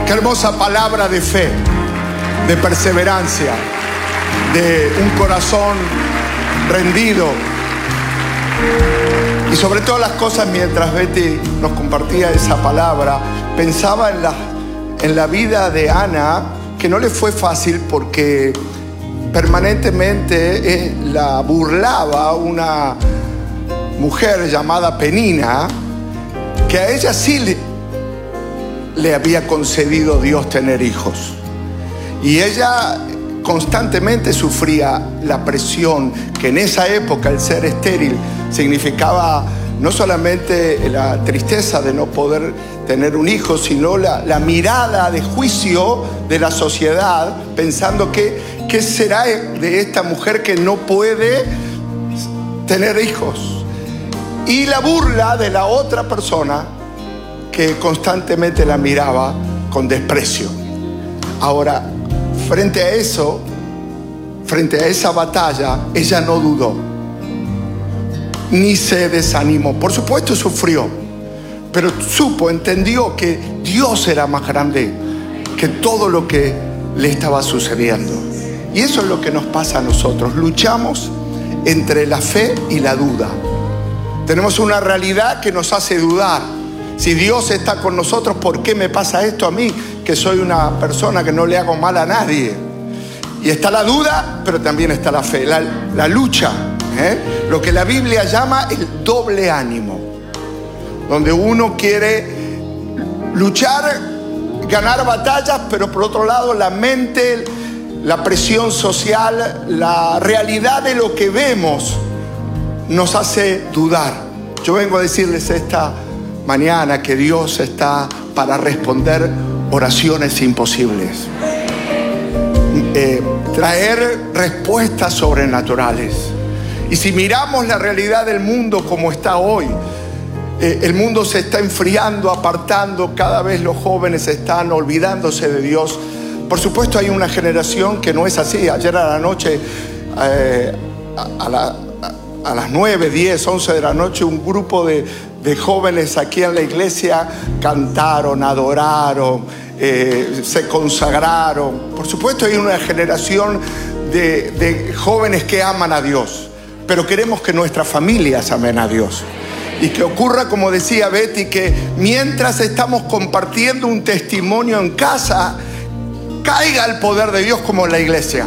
Qué hermosa palabra de fe, de perseverancia, de un corazón rendido. Y sobre todas las cosas, mientras Betty nos compartía esa palabra, pensaba en la vida de Ana, que no le fue fácil porque permanentemente la burlaba una mujer llamada Penina, que a ella sí le había concedido Dios tener hijos. Y ella constantemente sufría la presión, que en esa época el ser estéril significaba no solamente la tristeza de no poder tener un hijo, sino la mirada de juicio de la sociedad, pensando ¿qué será de esta mujer que no puede tener hijos? Y la burla de la otra persona que constantemente la miraba con desprecio. Ahora, frente a eso, frente a esa batalla, ella no dudó, ni se desanimó. Por supuesto sufrió, pero entendió que Dios era más grande que todo lo que le estaba sucediendo. Y eso es lo que nos pasa a nosotros. Luchamos entre la fe y la duda. Tenemos una realidad que nos hace dudar. Si Dios está con nosotros, ¿por qué me pasa esto a mí, que soy una persona que no le hago mal a nadie? Y está la duda, pero también está la fe, la lucha, lo que la Biblia llama el doble ánimo, donde uno quiere luchar, ganar batallas, pero por otro lado la mente, la presión social, la realidad de lo que vemos nos hace dudar. Yo vengo a decirles esta mañana que Dios está para responder oraciones imposibles, traer respuestas sobrenaturales. Y si miramos la realidad del mundo como está hoy, el mundo se está enfriando, apartando, cada vez los jóvenes están olvidándose de Dios. Por supuesto hay una generación que no es así. Ayer a la noche, a las 9, 10, 11 de la noche, un grupo de jóvenes aquí en la iglesia cantaron, adoraron, se consagraron. Por supuesto hay una generación de jóvenes que aman a Dios, pero queremos que nuestras familias amen a Dios. Y que ocurra, como decía Betty, que mientras estamos compartiendo un testimonio en casa, caiga el poder de Dios como en la iglesia.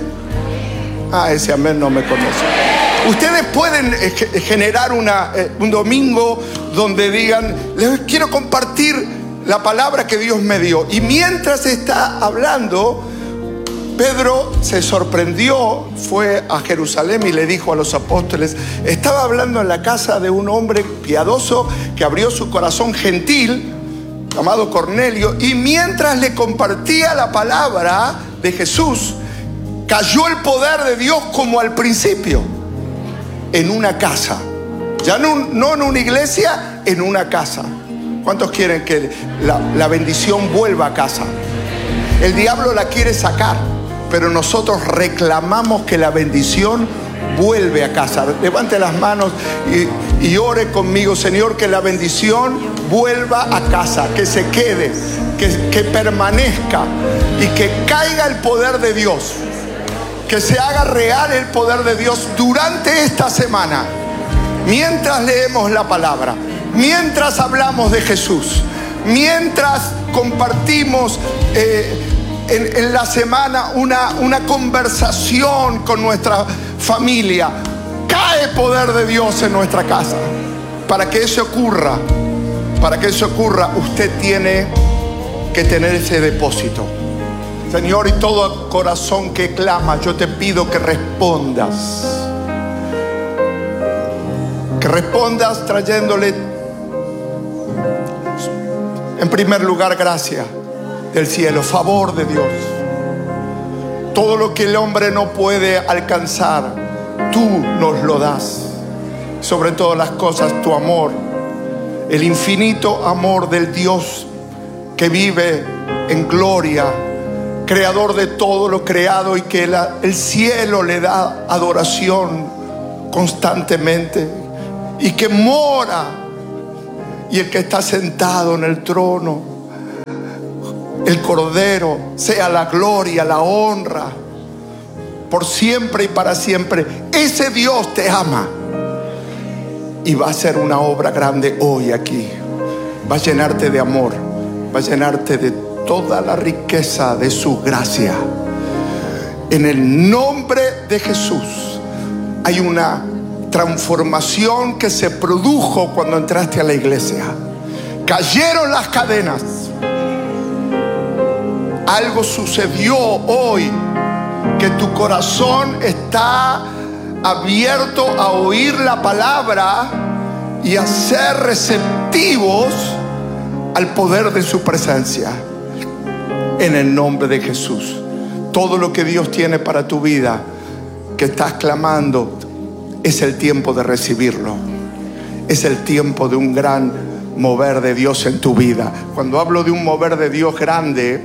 Ese amén no me conoce. Ustedes pueden generar un domingo donde digan, les quiero compartir la palabra que Dios me dio. Y mientras está hablando, Pedro se sorprendió, fue a Jerusalén y le dijo a los apóstoles, estaba hablando en la casa de un hombre piadoso que abrió su corazón gentil, llamado Cornelio, y mientras le compartía la palabra de Jesús, cayó el poder de Dios como al principio, en una casa. Ya no en una iglesia, en una casa. ¿Cuántos quieren que la bendición vuelva a casa? El diablo la quiere sacar, pero nosotros reclamamos que la bendición vuelve a casa. Levante las manos y ore conmigo. Señor, que la bendición vuelva a casa, que se quede, que permanezca y que caiga el poder de Dios. Que se haga real el poder de Dios durante esta semana, mientras leemos la palabra, mientras hablamos de Jesús, mientras compartimos en la semana una conversación con nuestra familia. Cae poder de Dios en nuestra casa. Para que eso ocurra, usted tiene que tener ese depósito. Señor, y todo corazón que clama, yo te pido que respondas. Que respondas trayéndole, en primer lugar, gracia del cielo, favor de Dios. Todo lo que el hombre no puede alcanzar, tú nos lo das. Sobre todas las cosas, tu amor, el infinito amor del Dios que vive en gloria, creador de todo lo creado, y que el cielo le da adoración constantemente, y que mora, y el que está sentado en el trono el Cordero, sea la gloria, la honra, por siempre y para siempre. Ese Dios te ama y va a hacer una obra grande hoy aquí. Va a llenarte de amor, va a llenarte de toda la riqueza de su gracia. En el nombre de Jesús hay una transformación que se produjo cuando entraste a la iglesia. Cayeron las cadenas. Algo sucedió hoy, que tu corazón está abierto a oír la palabra y a ser receptivos al poder de su presencia. En el nombre de Jesús, todo lo que Dios tiene para tu vida, que estás clamando, es el tiempo de recibirlo. Es el tiempo de un gran mover de Dios en tu vida. Cuando hablo de un mover de Dios grande,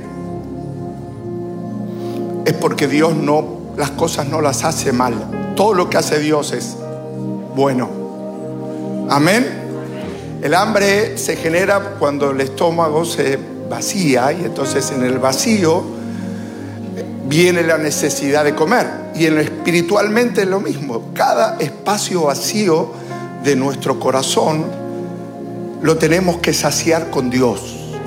es porque Dios las cosas no las hace mal. Todo lo que hace Dios es bueno. Amén. El hambre se genera cuando el estómago se vacía, y entonces en el vacío viene la necesidad de comer. Y espiritualmente es lo mismo. Cada espacio vacío de nuestro corazón lo tenemos que saciar con Dios.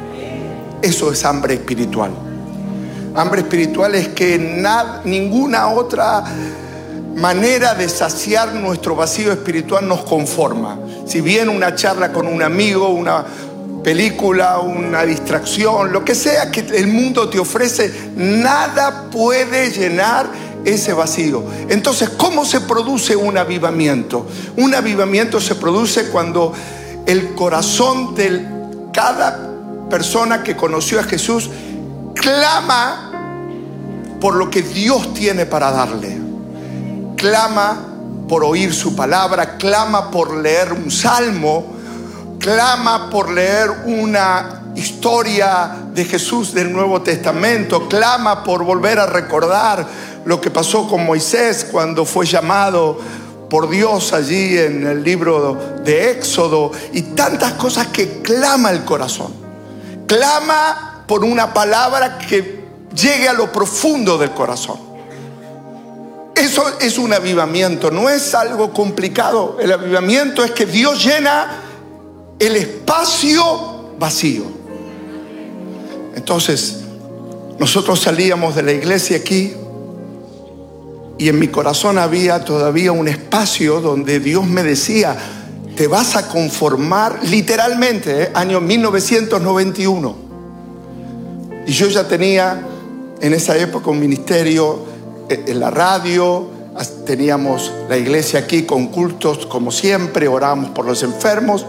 Eso es hambre espiritual. Hambre espiritual es que ninguna otra manera de saciar nuestro vacío espiritual nos conforma. Si bien una charla con un amigo, una película, una distracción, lo que sea que el mundo te ofrece, nada puede llenar ese vacío. Entonces, ¿cómo se produce un avivamiento? Un avivamiento se produce cuando el corazón de cada persona que conoció a Jesús clama por lo que Dios tiene para darle. Clama por oír su palabra, clama por leer un salmo, clama por leer una historia de Jesús del Nuevo Testamento, clama por volver a recordar lo que pasó con Moisés cuando fue llamado por Dios allí en el libro de Éxodo, y tantas cosas que clama el corazón. Clama por una palabra que llegue a lo profundo del corazón. Eso es un avivamiento, no es algo complicado. El avivamiento es que Dios llena el espacio vacío. Entonces, nosotros salíamos de la iglesia aquí y en mi corazón había todavía un espacio donde Dios me decía: te vas a conformar, literalmente, año 1991. Y yo ya tenía en esa época un ministerio en la radio, teníamos la iglesia aquí con cultos como siempre, orábamos por los enfermos.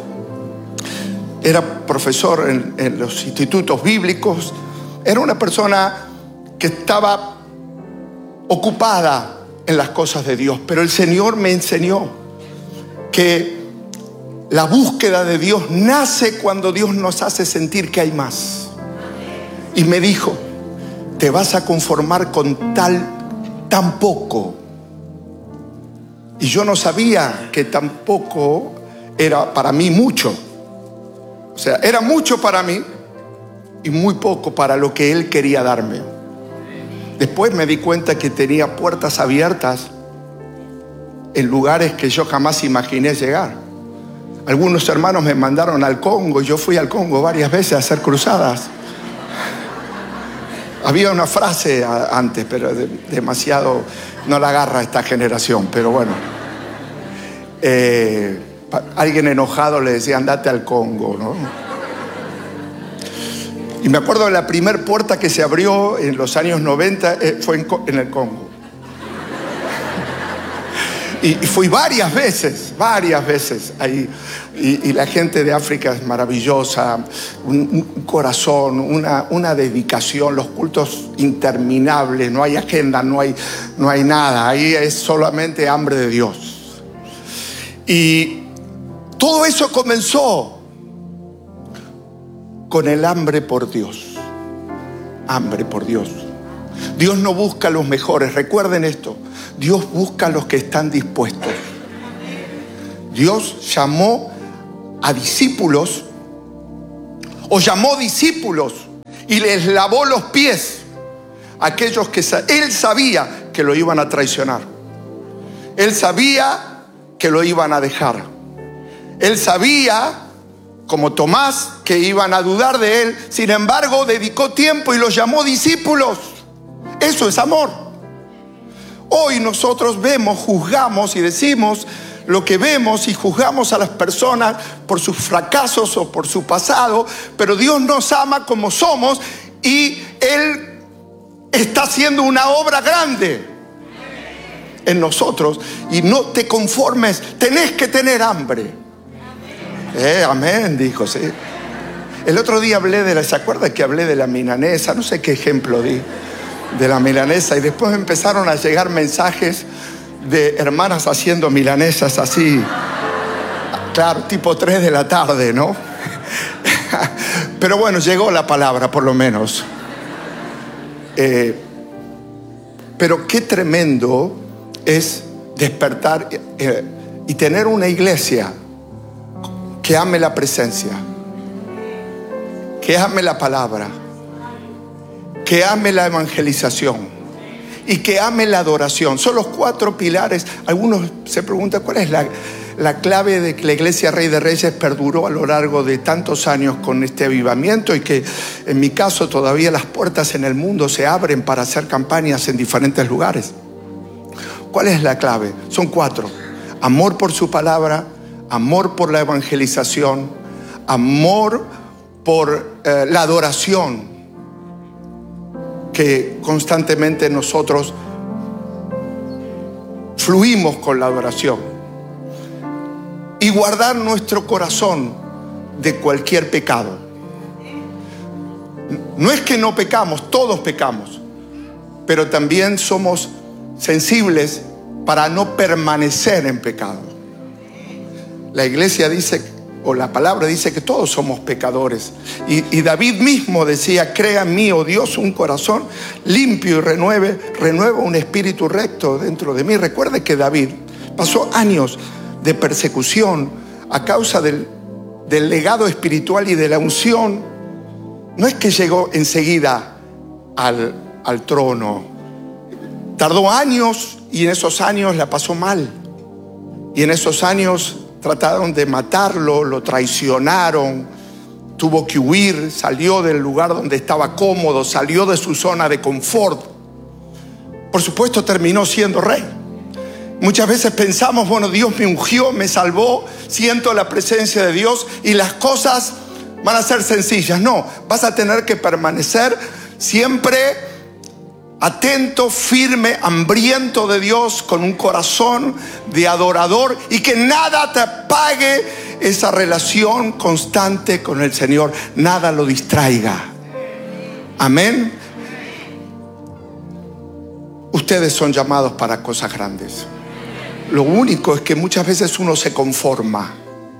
Era profesor en los institutos bíblicos. Era una persona que estaba ocupada en las cosas de Dios. Pero el Señor me enseñó que la búsqueda de Dios nace cuando Dios nos hace sentir que hay más. Y me dijo: te vas a conformar con tan poco. Y yo no sabía que tampoco era para mí mucho. O sea, era mucho para mí y muy poco para lo que Él quería darme. Después me di cuenta que tenía puertas abiertas en lugares que yo jamás imaginé llegar. Algunos hermanos me mandaron al Congo. Yo fui al Congo varias veces a hacer cruzadas. Había una frase antes, pero demasiado no la agarra esta generación, pero bueno. Alguien enojado le decía: andate al Congo, ¿no? Y me acuerdo de la primera puerta que se abrió en los años 90, fue en el Congo. Y fui varias veces ahí. Y la gente de África es maravillosa, un corazón, una dedicación, los cultos interminables, no hay agenda, no hay nada. Ahí es solamente hambre de Dios. Y todo eso comenzó con el hambre por Dios. Hambre por Dios. Dios no busca a los mejores, recuerden esto. Dios busca a los que están dispuestos. Dios llamó a discípulos, o llamó discípulos, y les lavó los pies a aquellos que él sabía que lo iban a traicionar. Él sabía que lo iban a dejar. Él sabía, como Tomás, que iban a dudar de él. Sin embargo, dedicó tiempo y los llamó discípulos. Eso es amor. Hoy nosotros vemos, juzgamos y decimos lo que vemos y juzgamos a las personas por sus fracasos o por su pasado, pero Dios nos ama como somos y Él está haciendo una obra grande en nosotros. Y no te conformes, tenés que tener hambre. Amén, dijo, sí. El otro día hablé ¿se acuerda que hablé de la milanesa? No sé qué ejemplo di de la milanesa, y después empezaron a llegar mensajes de hermanas haciendo milanesas así, claro, tipo 3 de la tarde, ¿no? Pero bueno, llegó la palabra por lo menos. Pero qué tremendo es despertar y tener una iglesia que ame la presencia, que ame la palabra, que ame la evangelización y que ame la adoración. Son los 4 pilares. Algunos se preguntan cuál es la clave de que la iglesia Rey de Reyes perduró a lo largo de tantos años con este avivamiento, y que en mi caso todavía las puertas en el mundo se abren para hacer campañas en diferentes lugares. ¿Cuál es la clave? Son 4. Amor por su palabra, amor por la evangelización, amor por la adoración, que constantemente nosotros fluimos con la adoración, y guardar nuestro corazón de cualquier pecado. No es que no pecamos, todos pecamos, pero también somos sensibles para no permanecer en pecado. La iglesia dice, o la palabra dice, que todos somos pecadores. Y David mismo decía: crea en mí, oh Dios, un corazón limpio y renueva un espíritu recto dentro de mí. Recuerde que David pasó años de persecución a causa del legado espiritual y de la unción. No es que llegó enseguida al trono. Tardó años, y en esos años la pasó mal. Y en esos años trataron de matarlo, lo traicionaron, tuvo que huir, salió del lugar donde estaba cómodo, salió de su zona de confort. Por supuesto, terminó siendo rey. Muchas veces pensamos, bueno, Dios me ungió, me salvó, siento la presencia de Dios y las cosas van a ser sencillas. No, vas a tener que permanecer siempre atento, firme, hambriento de Dios, con un corazón de adorador, y que nada te apague esa relación constante con el Señor. Nada lo distraiga. Amén. Ustedes son llamados para cosas grandes. Lo único es que muchas veces uno se conforma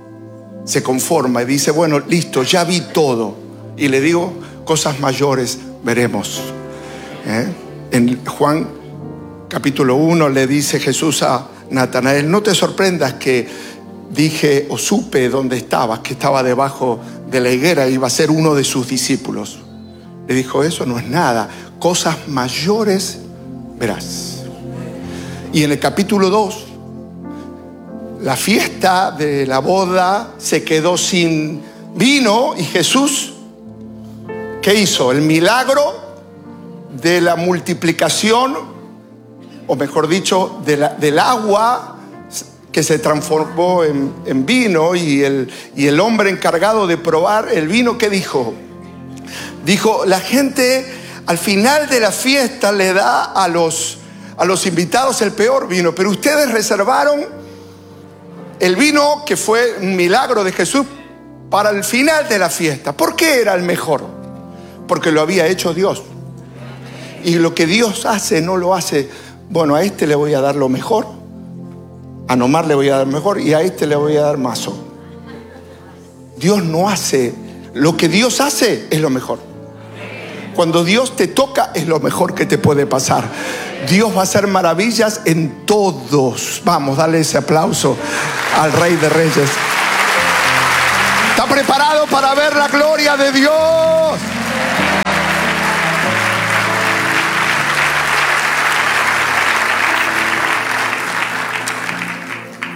y dice: bueno, listo, ya vi todo. Y le digo, cosas mayores veremos. En Juan capítulo 1 le dice Jesús a Natanael: no te sorprendas que dije o supe dónde estabas, que estaba debajo de la higuera, iba a ser uno de sus discípulos. Le dijo: eso no es nada, cosas mayores verás. Y en el capítulo 2, la fiesta de la boda se quedó sin vino, y Jesús, ¿qué hizo? El milagro de la multiplicación, o mejor dicho, del agua que se transformó en vino, y el hombre encargado de probar el vino, ¿qué dijo? Dijo: la gente al final de la fiesta le da a los invitados el peor vino, pero ustedes reservaron el vino que fue un milagro de Jesús para el final de la fiesta. ¿Por qué era el mejor? Porque lo había hecho Dios. Y lo que Dios hace no lo hace: bueno, a este le voy a dar lo mejor, a Nomar le voy a dar mejor, y a este le voy a dar mazo. Dios no hace. Lo que Dios hace es lo mejor. Cuando Dios te toca, es lo mejor que te puede pasar. Dios va a hacer maravillas en todos. Vamos, dale ese aplauso al Rey de Reyes. ¿Está preparado para ver la gloria de Dios?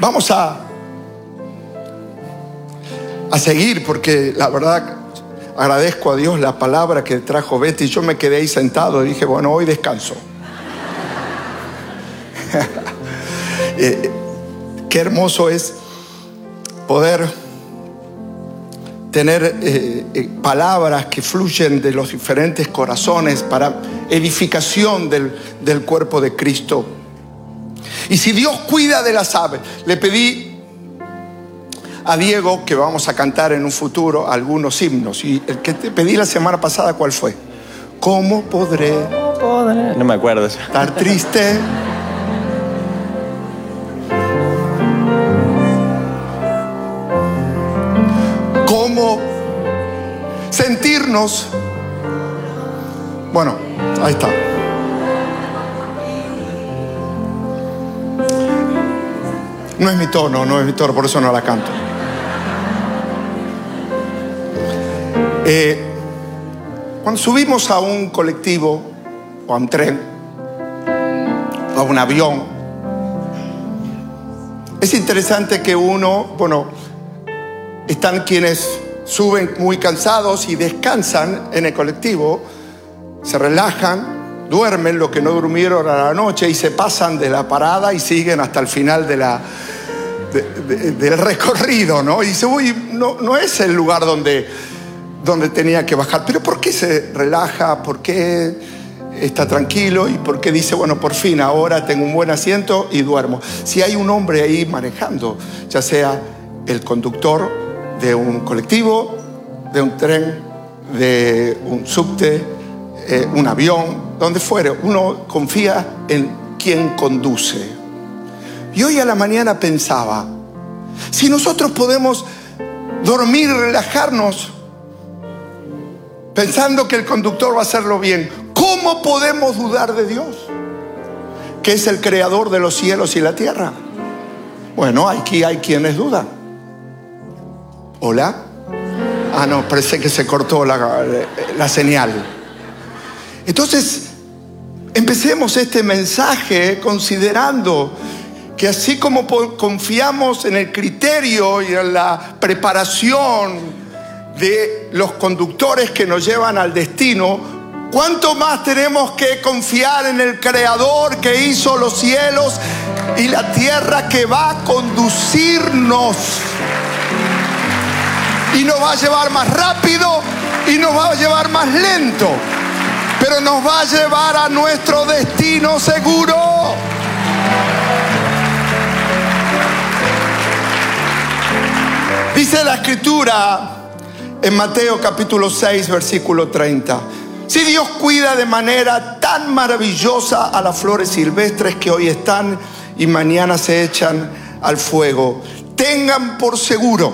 Vamos a seguir, porque la verdad agradezco a Dios la palabra que trajo Betty. Yo me quedé ahí sentado y dije, bueno, hoy descanso. Qué hermoso es poder tener palabras que fluyen de los diferentes corazones para edificación del cuerpo de Cristo. Y si Dios cuida de las aves, le pedí a Diego que vamos a cantar en un futuro algunos himnos. Y el que te pedí la semana pasada, ¿cuál fue? ¿Cómo podré? No me acuerdo. Estar triste. ¿Cómo sentirnos? Bueno, ahí está. No es mi tono, por eso no la canto. Cuando subimos a un colectivo o a un tren, a un avión, es interesante que están quienes suben muy cansados y descansan en el colectivo, se relajan, duermen lo que no durmieron a la noche y se pasan de la parada y siguen hasta el final del recorrido, ¿no? Y dice, uy, no es el lugar donde tenía que bajar. Pero ¿por qué se relaja? ¿Por qué está tranquilo? ¿Y por qué dice, bueno, por fin ahora tengo un buen asiento y duermo? Si hay un hombre ahí manejando, ya sea el conductor de un colectivo, de un tren, de un subte, un avión, donde fuere, uno confía en quien conduce. Y hoy a la mañana pensaba, si nosotros podemos dormir, relajarnos, pensando que el conductor va a hacerlo bien, ¿cómo podemos dudar de Dios, que es el creador de los cielos y la tierra? Bueno, aquí hay quienes dudan. ¿Hola? Ah, no, parece que se cortó la señal. Entonces, empecemos este mensaje considerando que así como confiamos en el criterio y en la preparación de los conductores que nos llevan al destino, ¿cuánto más tenemos que confiar en el Creador que hizo los cielos y la tierra, que va a conducirnos? Y nos va a llevar más rápido y nos va a llevar más lento, pero nos va a llevar a nuestro destino seguro. Dice la Escritura en Mateo capítulo 6, versículo 30. Si Dios cuida de manera tan maravillosa a las flores silvestres que hoy están y mañana se echan al fuego, tengan por seguro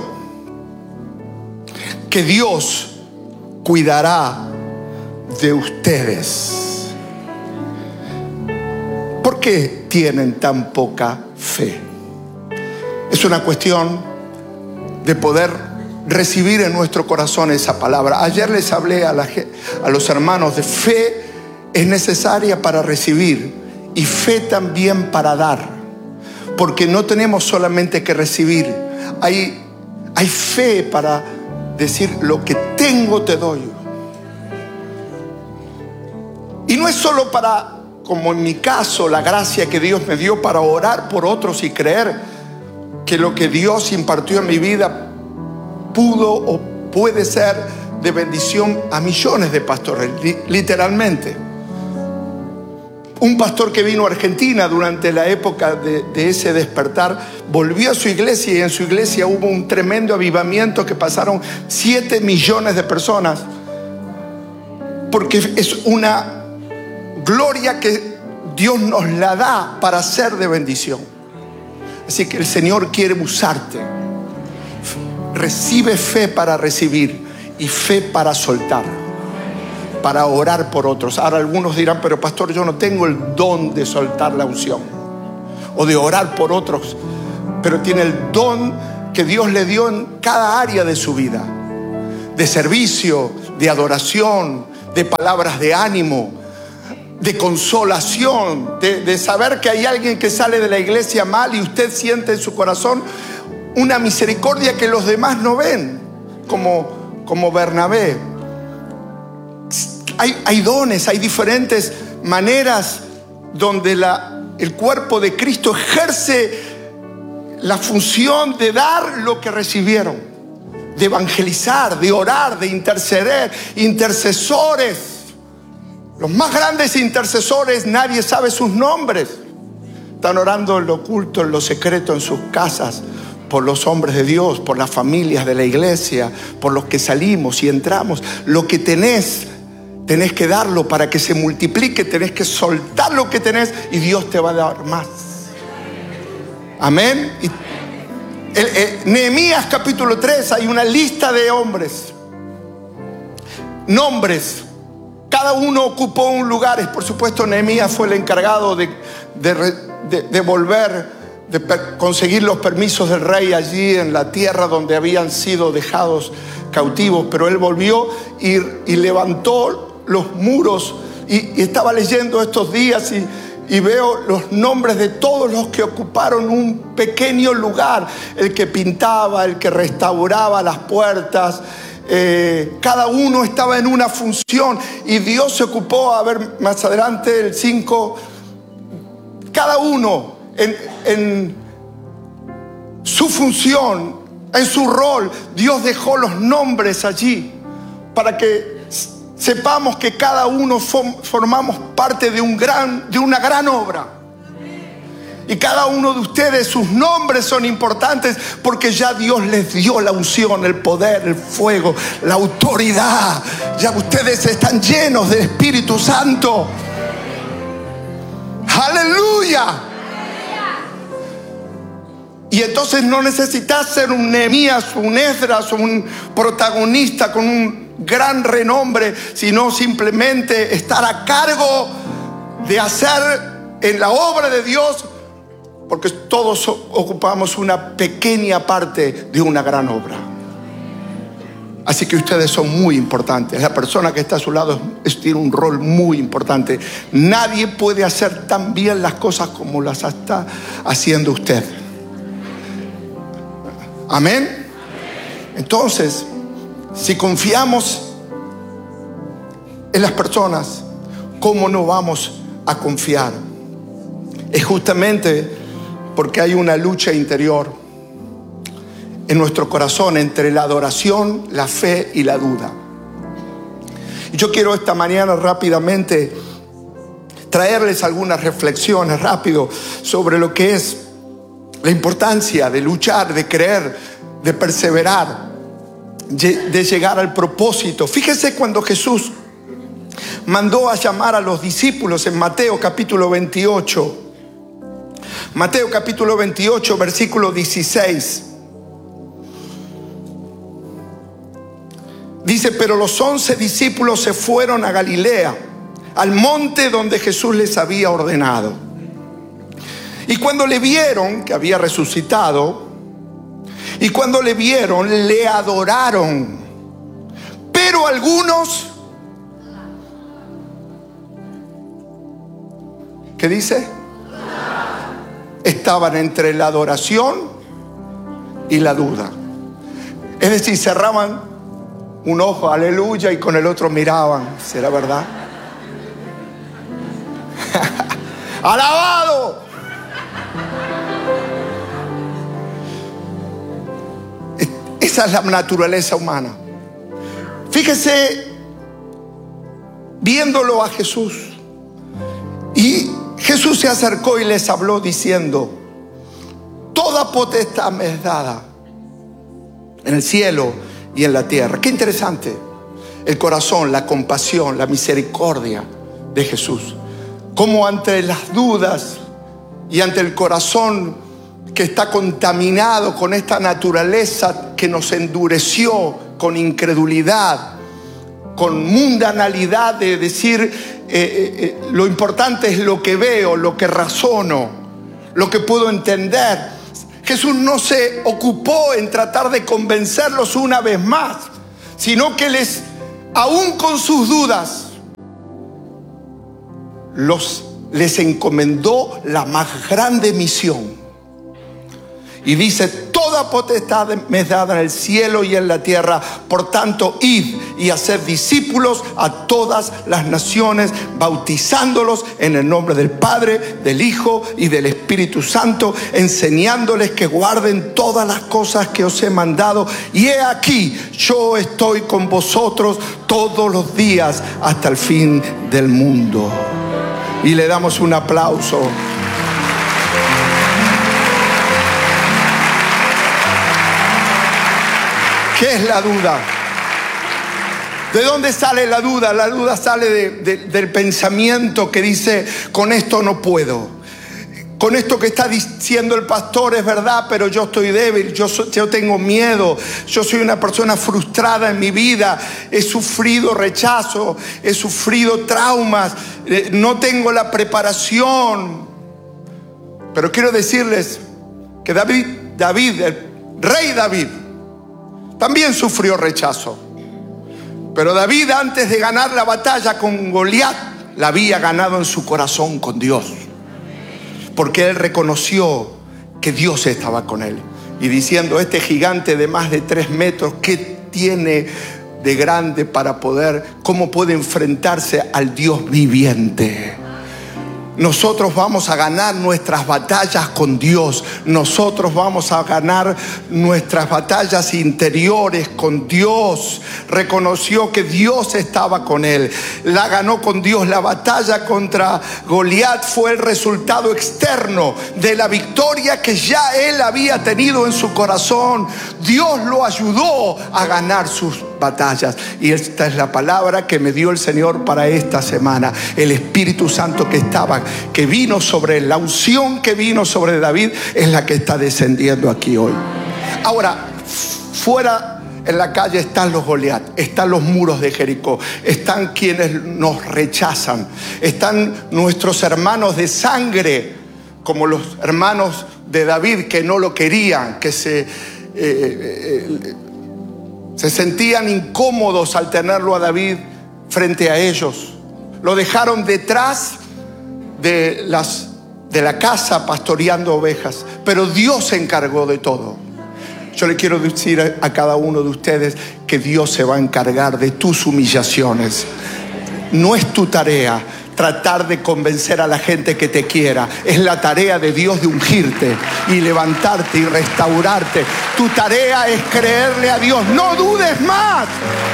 que Dios cuidará de ustedes. ¿Por qué tienen tan poca fe? Es una cuestión de poder recibir en nuestro corazón esa palabra. Ayer les hablé a los hermanos de fe. Es necesaria para recibir y fe también para dar, porque no tenemos solamente que recibir, hay fe para decir, lo que tengo te doy. Y no es solo para, como en mi caso, la gracia que Dios me dio para orar por otros y creer que lo que Dios impartió en mi vida pudo o puede ser de bendición a millones de pastores, literalmente. Un pastor que vino a Argentina durante la época de ese despertar, volvió a su iglesia y en su iglesia hubo un tremendo avivamiento que pasaron 7 millones de personas, porque es una gloria que Dios nos la da para ser de bendición. Así que el Señor quiere usarte. Recibe fe para recibir y fe para soltar, para orar por otros. Ahora algunos dirán, pero pastor, yo no tengo el don de soltar la unción o de orar por otros, pero tiene el don que Dios le dio en cada área de su vida, de servicio, de adoración, de palabras de ánimo, de consolación, de saber que hay alguien que sale de la iglesia mal y usted siente en su corazón una misericordia que los demás no ven, como Bernabé. Hay dones, hay diferentes maneras donde el cuerpo de Cristo ejerce la función de dar lo que recibieron, de evangelizar, de orar, de interceder. Intercesores, los más grandes intercesores, nadie sabe sus nombres. Están orando en lo oculto, en lo secreto, en sus casas, por los hombres de Dios, por las familias de la iglesia, por los que salimos y entramos. Lo que tenés que darlo para que se multiplique. Tenés que soltar lo que tenés y Dios te va a dar más. Amén. Nehemías capítulo 3 hay una lista de hombres, nombres. Cada uno ocupó un lugar. Por supuesto, Nehemías fue el encargado de conseguir los permisos del rey allí en la tierra donde habían sido dejados cautivos. Pero él volvió y levantó los muros. Y estaba leyendo estos días y veo los nombres de todos los que ocuparon un pequeño lugar. El que pintaba, el que restauraba las puertas. Cada uno estaba en una función y Dios se ocupó, a ver más adelante el 5, cada uno en su función, en su rol. Dios dejó los nombres allí para que sepamos que cada uno formamos parte de una gran obra. Y cada uno de ustedes, sus nombres son importantes porque ya Dios les dio la unción, el poder, el fuego, la autoridad. Ya ustedes están llenos del Espíritu Santo. ¡Aleluya! Y entonces no necesitas ser un Nehemías, un Esdras o un protagonista con un gran renombre, sino simplemente estar a cargo de hacer en la obra de Dios, porque todos ocupamos una pequeña parte de una gran obra. Así que ustedes son muy importantes. La persona que está a su lado tiene un rol muy importante. Nadie puede hacer tan bien las cosas como las está haciendo usted. Amén. Entonces, si confiamos en las personas, ¿cómo no vamos a confiar? Es justamente porque hay una lucha interior en nuestro corazón entre la adoración, la fe y la duda. Y yo quiero esta mañana rápidamente traerles algunas reflexiones rápido sobre lo que es la importancia de luchar, de creer, de perseverar, de llegar al propósito. Fíjense cuando Jesús mandó a llamar a los discípulos en Mateo capítulo 28. Mateo capítulo 28, versículo 16. Dice: pero los 11 discípulos se fueron a Galilea, al monte donde Jesús les había ordenado. Y cuando le vieron que había resucitado, y cuando le vieron, le adoraron. Pero algunos, ¿qué dice? Estaban entre la adoración y la duda. Es decir, cerraban un ojo, aleluya, y con el otro miraban. ¿Será verdad? ¡Alabado! Esa es la naturaleza humana. Fíjese, viéndolo a Jesús, y Jesús se acercó y les habló diciendo: toda potestad me es dada en el cielo y en la tierra. Qué interesante el corazón, la compasión, la misericordia de Jesús. Como ante las dudas y ante el corazón que está contaminado con esta naturaleza que nos endureció con incredulidad, con mundanalidad de decir lo importante es lo que veo, lo que razono, lo que puedo entender. Jesús no se ocupó en tratar de convencerlos una vez más, sino que aún con sus dudas, les encomendó la más grande misión. Y dice: toda potestad me es dada en el cielo y en la tierra. Por tanto, id y haced discípulos a todas las naciones, bautizándolos en el nombre del Padre, del Hijo y del Espíritu Santo, enseñándoles que guarden todas las cosas que os he mandado. Y he aquí, yo estoy con vosotros todos los días hasta el fin del mundo. Y le damos un aplauso. ¿Qué es la duda? ¿De dónde sale la duda? La duda sale del pensamiento que dice: con esto no puedo. Con esto que está diciendo el pastor es verdad, pero yo estoy débil, yo tengo miedo, yo soy una persona frustrada en mi vida, he sufrido rechazo, he sufrido traumas, no tengo la preparación. Pero quiero decirles que David, el rey David, también sufrió rechazo. Pero David, antes de ganar la batalla con Goliat, la había ganado en su corazón con Dios. Porque él reconoció que Dios estaba con él. Y diciendo: este gigante de más de 3 metros, ¿qué tiene de grande para poder? ¿Cómo puede enfrentarse al Dios viviente? Nosotros vamos a ganar nuestras batallas con Dios. Nosotros vamos a ganar nuestras batallas interiores con Dios. Reconoció que Dios estaba con él. La ganó con Dios. La batalla contra Goliat fue el resultado externo de la victoria que ya él había tenido en su corazón. Dios lo ayudó a ganar sus batallas. Y esta es la palabra que me dio el Señor para esta semana. El Espíritu Santo que vino sobre él, la unción que vino sobre David, es la que está descendiendo aquí hoy. Ahora, fuera en la calle están los Goliat, están los muros de Jericó, están quienes nos rechazan, están nuestros hermanos de sangre, como los hermanos de David, que no lo querían, que se sentían incómodos al tenerlo a David frente a ellos. Lo dejaron detrás de la casa pastoreando ovejas, pero Dios se encargó de todo. Yo le quiero decir a cada uno de ustedes que Dios se va a encargar de tus humillaciones. No es tu tarea tratar de convencer a la gente que te quiera. Es la tarea de Dios de ungirte y levantarte y restaurarte. Tu tarea es creerle a Dios. No dudes más.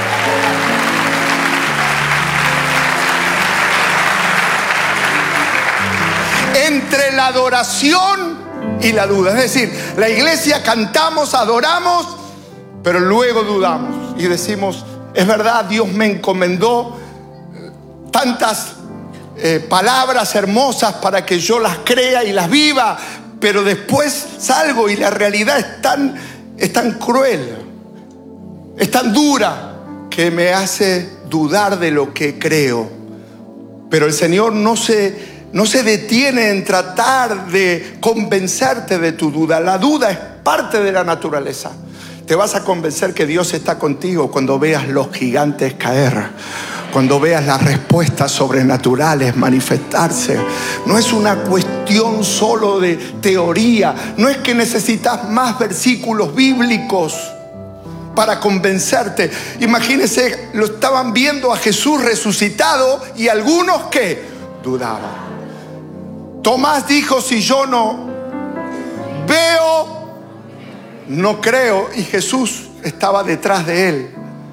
Entre la adoración y la duda. Es decir, la iglesia cantamos, adoramos, pero luego dudamos y decimos: es verdad, Dios me encomendó tantas palabras hermosas para que yo las crea y las viva, pero después salgo y la realidad es tan cruel, es tan dura, que me hace dudar de lo que creo. Pero el Señor no se detiene en tratar de convencerte de tu duda. La duda es parte de la naturaleza. Te vas a convencer que Dios está contigo cuando veas los gigantes caer, cuando veas las respuestas sobrenaturales manifestarse. No es una cuestión solo de teoría. No es que necesitas más versículos bíblicos para convencerte. Imagínense, lo estaban viendo a Jesús resucitado y algunos que dudaban. Tomás dijo: si yo no veo, no creo. Y Jesús estaba detrás de él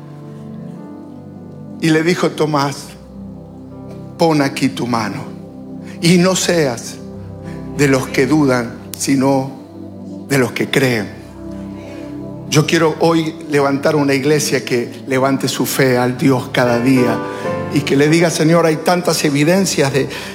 y le dijo: Tomás, pon aquí tu mano y no seas de los que dudan, sino de los que creen. Yo quiero hoy levantar una iglesia que levante su fe al Dios cada día y que le diga: Señor, hay tantas evidencias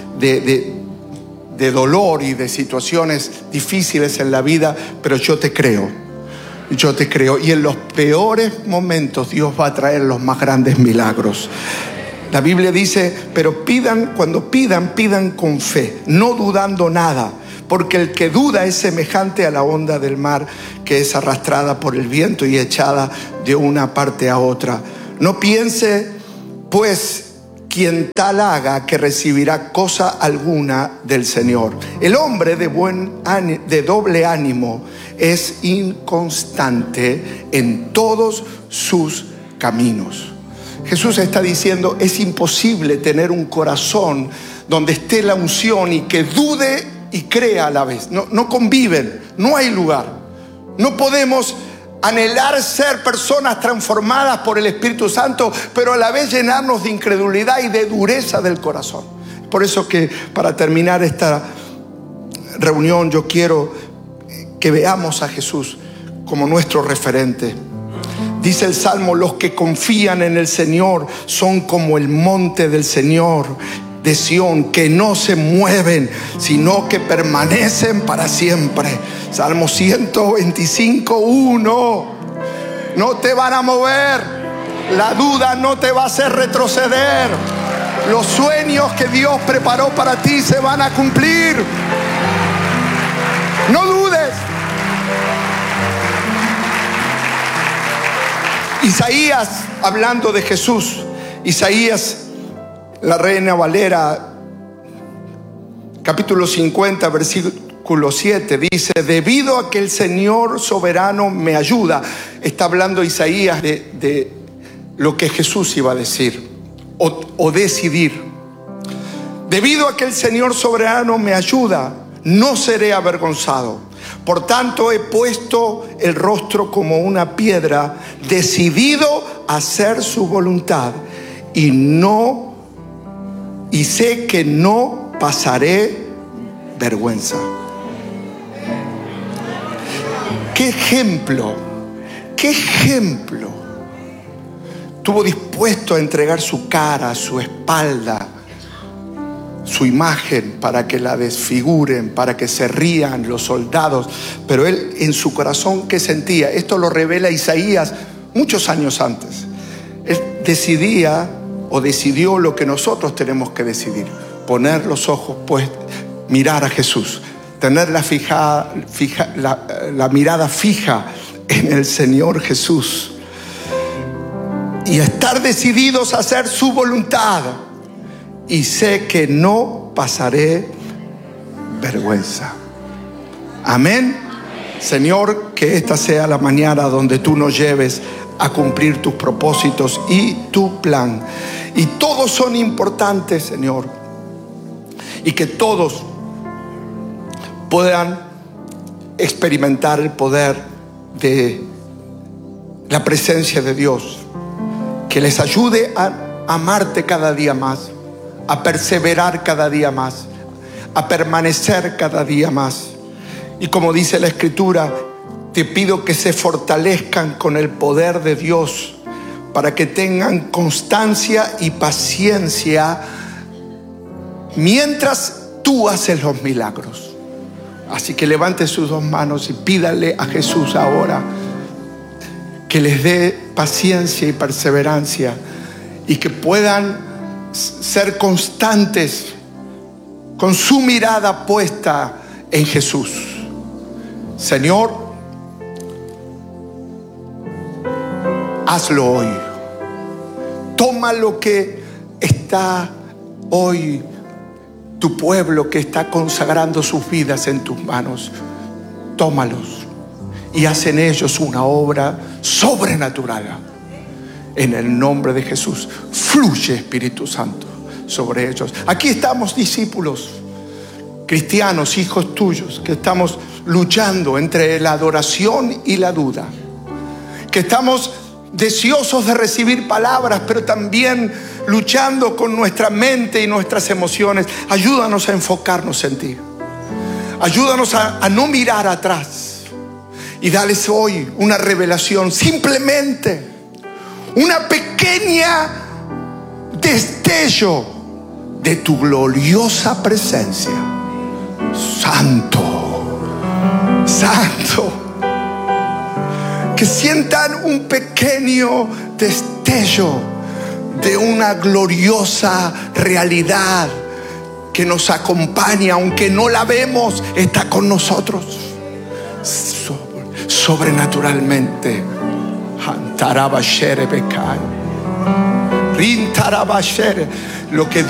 de dolor y de situaciones difíciles en la vida, pero yo te creo. Yo te creo. Y en los peores momentos Dios va a traer los más grandes milagros. La Biblia dice: pero cuando pidan con fe, no dudando nada, porque el que duda es semejante a la onda del mar, que es arrastrada por el viento y echada de una parte a otra. No piense pues quien tal haga que recibirá cosa alguna del Señor. El hombre de doble ánimo es inconstante en todos sus caminos. Jesús está diciendo, es imposible tener un corazón donde esté la unción y que dude y crea a la vez. No conviven, no hay lugar. No podemos anhelar ser personas transformadas por el Espíritu Santo, pero a la vez llenarnos de incredulidad y de dureza del corazón. Por eso que para terminar esta reunión yo quiero que veamos a Jesús como nuestro referente. Dice el Salmo, los que confían en el Señor son como el monte del Señor de Sión, que no se mueven, sino que permanecen para siempre. Salmo 125:1. No te van a mover, la duda no te va a hacer retroceder. Los sueños que Dios preparó para ti se van a cumplir. No dudes. Isaías, hablando de Jesús, Isaías, la Reina Valera, capítulo 50, versículo 7, dice, debido a que el Señor soberano me ayuda. Está hablando Isaías de lo que Jesús iba a decir o decidir. Debido a que el Señor soberano me ayuda, no seré avergonzado. Por tanto, he puesto el rostro como una piedra, decidido a hacer su voluntad, y sé que no pasaré vergüenza. ¿Qué ejemplo? ¿Qué ejemplo? Estuvo dispuesto a entregar su cara, su espalda, su imagen para que la desfiguren, para que se rían los soldados. Pero él en su corazón, ¿qué sentía? Esto lo revela Isaías muchos años antes. Él decidió lo que nosotros tenemos que decidir: poner los ojos puestos, mirar a Jesús, tener la mirada fija en el Señor Jesús y estar decididos a hacer su voluntad. Y sé que no pasaré vergüenza. Amén. Señor, que esta sea la mañana donde tú nos lleves a cumplir tus propósitos y tu plan. Y todos son importantes, Señor. Y que todos puedan experimentar el poder de la presencia de Dios. Que les ayude a amarte cada día más, a perseverar cada día más, a permanecer cada día más. Y como dice la Escritura, te pido que se fortalezcan con el poder de Dios para que tengan constancia y paciencia mientras tú haces los milagros. Así que levante sus dos manos y pídale a Jesús ahora que les dé paciencia y perseverancia y que puedan ser constantes con su mirada puesta en Jesús. Señor, hazlo hoy. Toma lo que está hoy, tu pueblo que está consagrando sus vidas en tus manos. Tómalos y haz en ellos una obra sobrenatural. En el nombre de Jesús, fluye Espíritu Santo sobre ellos. Aquí estamos discípulos, cristianos, hijos tuyos, que estamos luchando entre la adoración y la duda, que estamos deseosos de recibir palabras, pero también luchando con nuestra mente y nuestras emociones. Ayúdanos a enfocarnos en ti. Ayúdanos a no mirar atrás y dales hoy una revelación, simplemente una pequeña destello de tu gloriosa presencia. Santo, santo. Que sientan un pequeño destello de una gloriosa realidad que nos acompaña, aunque no la vemos, está con nosotros sobrenaturalmente. Rintarabasher. Lo que